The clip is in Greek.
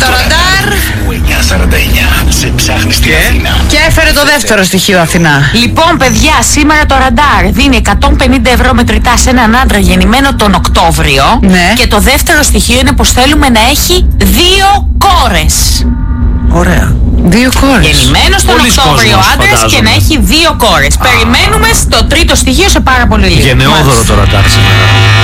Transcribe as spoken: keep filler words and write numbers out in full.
το ραντάρ. εννιά σαράντα εννιά. Σε ψάχνει στην Αθήνα. Και έφερε το δεύτερο στοιχείο Αθηνά. Λοιπόν, παιδιά, σήμερα το ραντάρ δίνει εκατόν πενήντα ευρώ μετρητά σε έναν άντρα γεννημένο τον Οκτώβριο. Ναι. Και το δεύτερο στοιχείο είναι πως θέλουμε να έχει δύο κόρες. Ωραία. Δύο κόρες. Γεννημένος τον Πολύς Οκτώβριο κόσμος, άντρας και φαντάζομαι. να έχει δύο κόρες. Περιμένουμε στο τρίτο στοιχείο σε πάρα πολύ λίγο. Γενναιόδωρο το ραντάρ σήμερα.